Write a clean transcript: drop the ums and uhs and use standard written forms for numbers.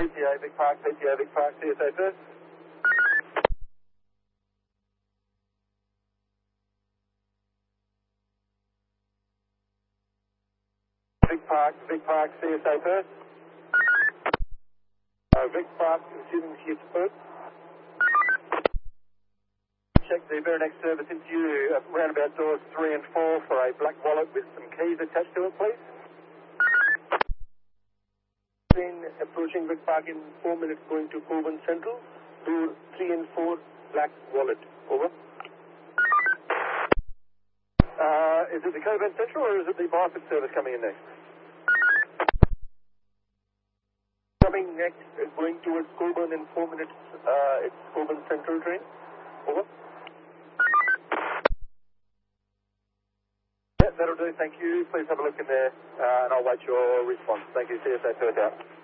PTA, Vic Park, CSA first. Vic Park, CSA first. Vic Park, student shift first. Check the very next service into you, roundabout doors 3 and 4 for a black wallet with some keys attached to it, please. Train approaching Vic Park in 4 minutes going to Coburn Central. Door 3 and 4, black wallet. Over. Is it the Coburn Central or is it the Barford service coming in next? Coming next, going towards Coburn in 4 minutes, it's Coburn Central train. Over. Yeah, that'll do, thank you. Please have a look in there and I'll wait your response. Thank you, CSA Perth out.